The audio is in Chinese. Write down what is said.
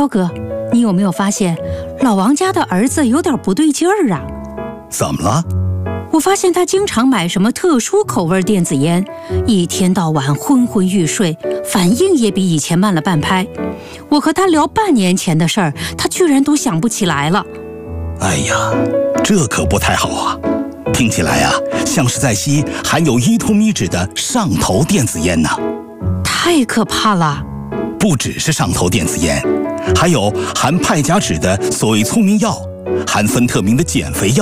超哥，你有没有发现老王家的儿子有点不对劲儿啊？ 怎么了？ 我发现他经常买什么特殊口味电子烟，一天到晚昏昏欲睡，反应也比以前慢了半拍。我和他聊半年前的事儿，他居然都想不起来了。 哎呀，这可不太好啊！听起来啊，像是在吸含有依托咪酯的上头电子烟呢。 太可怕了！ 不只是上头电子烟，还有含派甲酯的所谓聪明药，含芬特明的减肥药。